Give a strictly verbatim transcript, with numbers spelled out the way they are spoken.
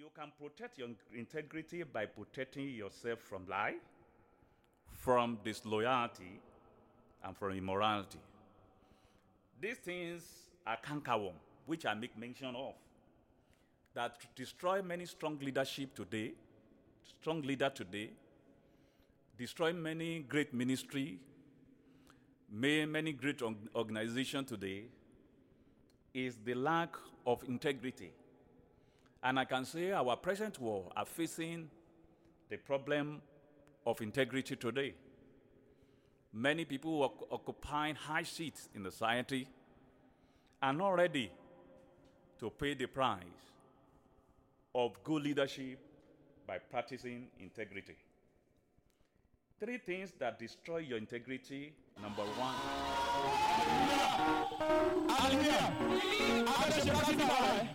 You can protect your integrity by protecting yourself from lie, from disloyalty, and from immorality. These things are cankerworm, which I make mention of, that destroy many strong leadership today, strong leader today, destroy many great ministry, many great organization today, is the lack of integrity. And I can say our present world are facing the problem of integrity today. Many people who are occupying high seats in the society are not ready to pay the price of good leadership by practicing integrity. Three things that destroy your integrity. Number one. Hallelujah.